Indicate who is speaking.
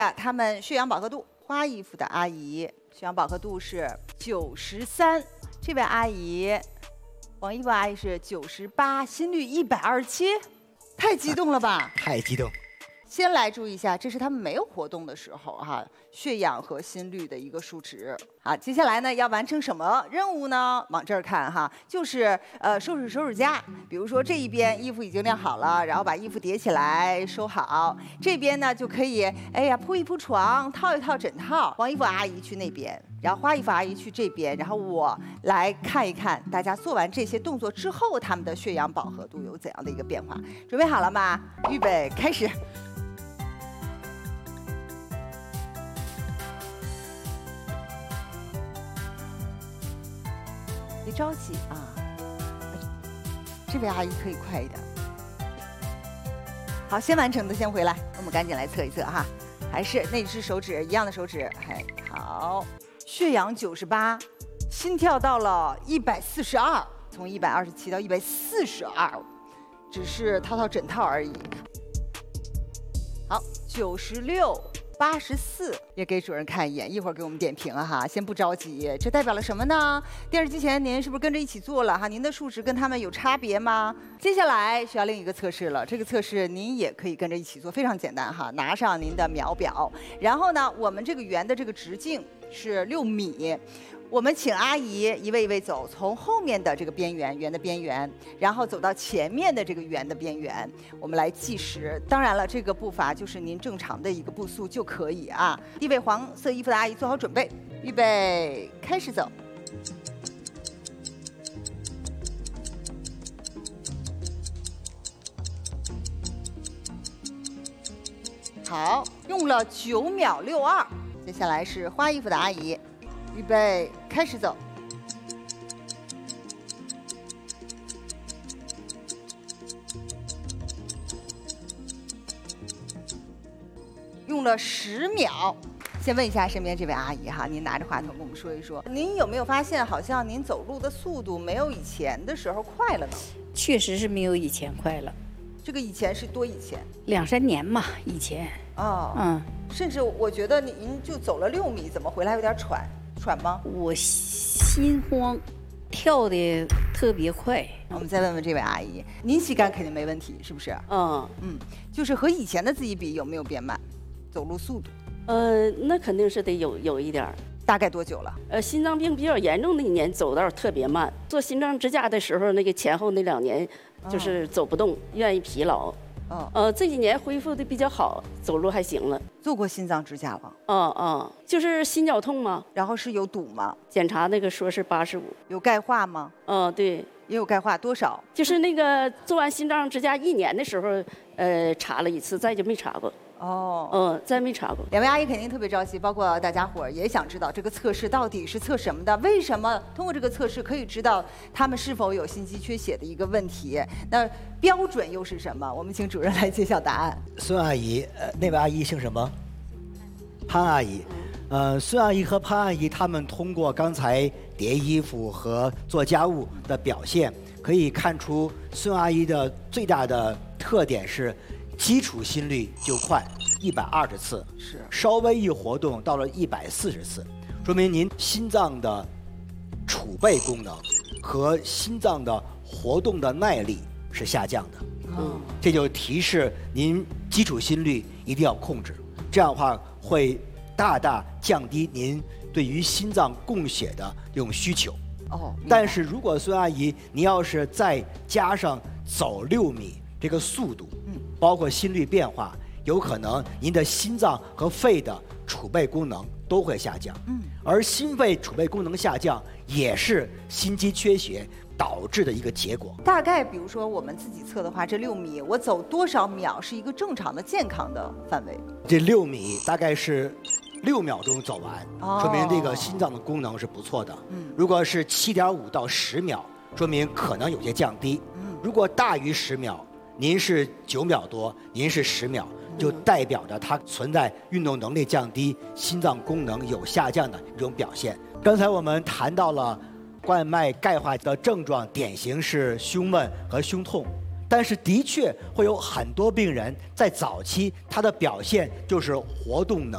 Speaker 1: 他们血氧饱和度，花衣服的阿姨血氧饱和度是93，这位阿姨，黄衣服阿姨是98，心率127，太激动了吧？
Speaker 2: 太激动。
Speaker 1: 先来注意一下，这是他们没有活动的时候哈，血氧和心率的一个数值。好，接下来呢要完成什么任务呢？往这儿看哈，就是收拾收拾家。比如说这一边衣服已经晾好了，然后把衣服叠起来收好。这边呢就可以，哎呀铺一铺床，套一套枕套。黄衣服阿姨去那边，然后花衣服阿姨去这边，然后我来看一看大家做完这些动作之后，他们的血氧饱和度有怎样的一个变化。准备好了吗？预备，开始。别着急啊，这位阿姨可以快一点。好，先完成的先回来，我们赶紧来测一测哈。还是那只手指一样的手指，嘿，好，血氧98，心跳到了142，从127到142，只是套套枕套而已。好，96。84，也给主任看一眼，一会儿给我们点评啊哈，先不着急，这代表了什么呢？电视机前您是不是跟着一起做了哈？您的数值跟他们有差别吗？接下来需要另一个测试了，这个测试您也可以跟着一起做，非常简单哈，拿上您的秒表，然后呢，我们这个圆的这个直径是6米。我们请阿姨一位一位走，从后面的这个边缘，圆的边缘，然后走到前面的这个圆的边缘，我们来计时。当然了，这个步伐就是您正常的一个步速就可以啊。第一位黄色衣服的阿姨做好准备，预备，开始走。好，用了9秒62。接下来是花衣服的阿姨。预备，开始走。用了10秒。先问一下身边这位阿姨哈，您拿着话筒跟我们说一说，您有没有发现好像您走路的速度没有以前的时候快了呢？
Speaker 3: 确实是没有以前快了。
Speaker 1: 这个以前是多以前
Speaker 3: ？2、3年嘛，以前。
Speaker 1: 哦，甚至我觉得您就走了6米，怎么回来有点喘？喘吗？
Speaker 3: 我心慌，跳的特别快。
Speaker 1: 我们再问问这位阿姨，您膝盖肯定没问题，是不是？就是和以前的自己比，有没有变慢？走路速度？
Speaker 4: 那肯定是得有一点儿。
Speaker 1: 大概多久了？
Speaker 4: 心脏病比较严重那一年走道特别慢，做心脏支架的时候，那个前后那2年就是走不动，愿意疲劳。这几年恢复的比较好，走路还行了。
Speaker 1: 做过心脏支架了？
Speaker 4: 就是心绞痛嘛。
Speaker 1: 然后是有堵吗？
Speaker 4: 检查那个说是85。
Speaker 1: 有钙化吗？
Speaker 4: 对，
Speaker 1: 也有钙化，多少？
Speaker 4: 就是那个做完心脏支架1年的时候，查了一次，再就没查过。再没查过。
Speaker 1: 2位阿姨肯定特别着急，包括大家伙儿也想知道这个测试到底是测什么的？为什么通过这个测试可以知道他们是否有心肌缺血的一个问题？那标准又是什么？我们请主任来揭晓答案。
Speaker 2: 孙阿姨，那位阿姨姓什么？潘阿姨。孙阿姨和潘阿姨他们通过刚才叠衣服和做家务的表现，可以看出孙阿姨的最大的特点是基础心率就快，120次，稍微一活动到了140次，说明您心脏的储备功能和心脏的活动的耐力是下降的。这就提示您基础心率一定要控制，这样的话会大大降低您对于心脏供血的这种需求。但是如果孙阿姨您要是再加上走6米这个速度，包括心率变化，有可能您的心脏和肺的储备功能都会下降。而心肺储备功能下降也是心肌缺血导致的一个结果。
Speaker 1: 大概比如说我们自己测的话，这6米我走多少秒是一个正常的健康的范围？
Speaker 2: 这6米大概是6秒钟走完，说明这个心脏的功能是不错的。如果是7.5到10秒，说明可能有些降低。如果大于10秒，您是9秒多，您是10秒，就代表着它存在运动能力降低、心脏功能有下降的一种表现。刚才我们谈到了冠脉钙化的症状，典型是胸闷和胸痛，但是的确会有很多病人在早期他的表现就是活动能